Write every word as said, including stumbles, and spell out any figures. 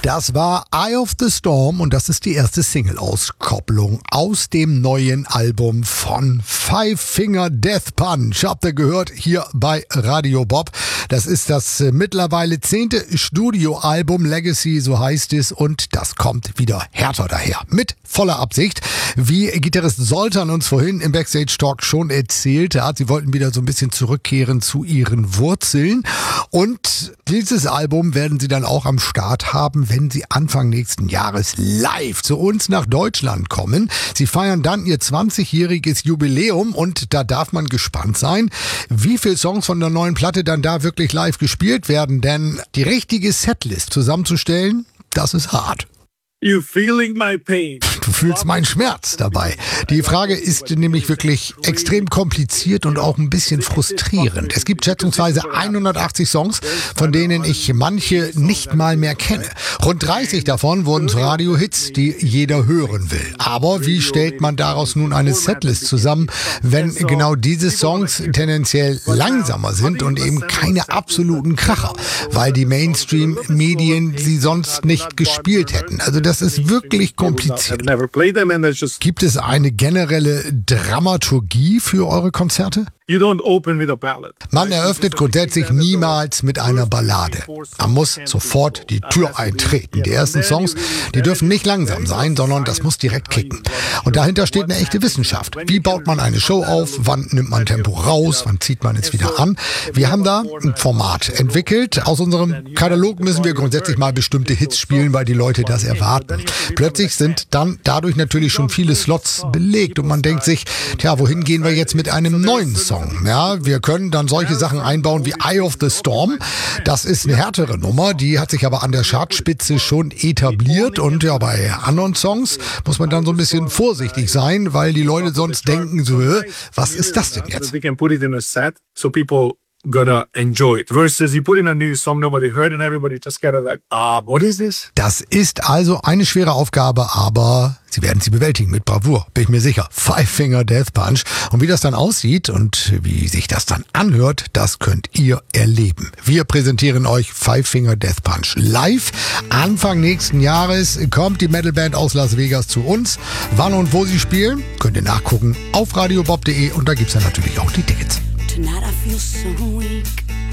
Das war Eye of the Storm und das ist die erste Single-Auskopplung aus dem neuen Album von Five Finger Death Punch. Habt ihr gehört hier bei Radio Bob. Das ist das mittlerweile zehnte Studioalbum, Legacy, so heißt es, und das kommt wieder härter daher. Mit voller Absicht, wie Gitarrist Soltan uns vorhin im Backstage-Talk schon erzählt hat. Sie wollten wieder so ein bisschen zurückkehren zu ihren Wurzeln und dieses Album werden sie dann auch am Start haben, wenn sie Anfang nächsten Jahres live zu uns nach Deutschland kommen. Sie feiern dann ihr zwanzigjähriges Jubiläum und da darf man gespannt sein, wie viele Songs von der neuen Platte dann da wirklich live gespielt werden, denn die richtige Setlist zusammenzustellen, das ist hart. You feeling my pain. Du fühlst meinen Schmerz dabei. Die Frage ist nämlich wirklich extrem kompliziert und auch ein bisschen frustrierend. Es gibt schätzungsweise hundertachtzig Songs, von denen ich manche nicht mal mehr kenne. Rund dreißig davon wurden zu Radio-Hits, die jeder hören will. Aber wie stellt man daraus nun eine Setlist zusammen, wenn genau diese Songs tendenziell langsamer sind und eben keine absoluten Kracher, weil die Mainstream-Medien sie sonst nicht gespielt hätten? Also das ist wirklich kompliziert. Gibt es eine generelle Dramaturgie für eure Konzerte? You don't open with a ballad. Man eröffnet grundsätzlich niemals mit einer Ballade. Man muss sofort die Tür eintreten. Die ersten Songs, die dürfen nicht langsam sein, sondern das muss direkt kicken. Und dahinter steht eine echte Wissenschaft. Wie baut man eine Show auf? Wann nimmt man Tempo raus? Wann zieht man es wieder an? Wir haben da ein Format entwickelt. Aus unserem Katalog müssen wir grundsätzlich mal bestimmte Hits spielen, weil die Leute das erwarten. Plötzlich sind dann dadurch natürlich schon viele Slots belegt und man denkt sich, tja, wohin gehen wir jetzt mit einem neuen Song? Ja, wir können dann solche Sachen einbauen wie Eye of the Storm. Das ist eine härtere Nummer, die hat sich aber an der Chartspitze schon etabliert und ja, bei anderen Songs muss man dann so ein bisschen vorsichtig sein, weil die Leute sonst denken so, was ist das denn jetzt? Gotta enjoy it. Versus you put in a new song nobody heard and everybody just gotta like, ah, what is this? Das ist also eine schwere Aufgabe, aber sie werden sie bewältigen mit Bravour, bin ich mir sicher. Five Finger Death Punch. Und wie das dann aussieht und wie sich das dann anhört, das könnt ihr erleben. Wir präsentieren euch Five Finger Death Punch live. Anfang nächsten Jahres kommt die Metalband aus Las Vegas zu uns. Wann und wo sie spielen, könnt ihr nachgucken auf radiobob punkt de und da gibt's dann natürlich auch die Tickets. Tonight I feel so weak.